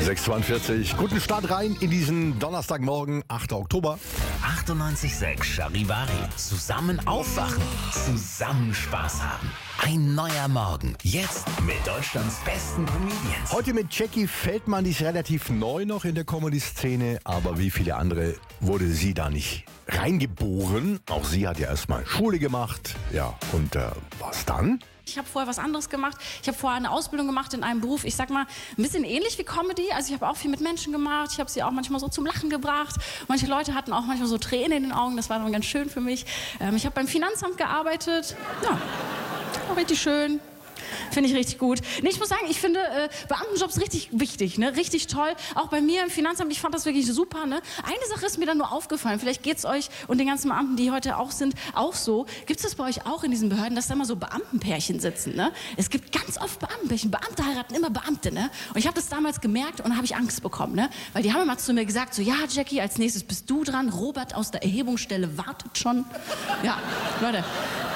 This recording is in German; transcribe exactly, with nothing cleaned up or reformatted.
sechs Uhr zweiundvierzig. Guten Start rein in diesen Donnerstagmorgen, achter Oktober. achtundneunzig Komma sechs Charivari. Zusammen aufwachen, zusammen Spaß haben. Ein neuer Morgen. Jetzt mit Deutschlands besten Comedians. Heute mit Jackie Feldmann, die ist relativ neu noch in der Comedy-Szene, aber wie viele andere wurde sie da nicht reingeboren. Auch sie hat ja erstmal Schule gemacht. Ja, und äh, was dann? Ich habe vorher was anderes gemacht. Ich habe vorher eine Ausbildung gemacht in einem Beruf, ich sag mal, ein bisschen ähnlich wie Comedy. Also ich habe auch viel mit Menschen gemacht. Ich habe sie auch manchmal so zum Lachen gebracht. Manche Leute hatten auch manchmal so Tränen in den Augen. Das war dann ganz schön für mich. Ähm, ich habe beim Finanzamt gearbeitet. Ja, war richtig schön. Finde ich richtig gut. Nee, ich muss sagen, ich finde äh, Beamtenjobs richtig wichtig, ne? Richtig toll. Auch bei mir im Finanzamt, ich fand das wirklich super. Ne? Eine Sache ist mir dann nur aufgefallen. Vielleicht geht es euch und den ganzen Beamten, die heute auch sind, auch so. Gibt es das bei euch auch in diesen Behörden, dass da immer so Beamtenpärchen sitzen? Ne? Es gibt ganz oft Beamtenpärchen. Beamte heiraten immer Beamte. Ne? Und ich habe das damals gemerkt und da habe ich Angst bekommen. Ne? Weil die haben immer zu mir gesagt, so, ja, Jackie, als nächstes bist du dran. Robert aus der Erhebungsstelle wartet schon. Ja, Leute.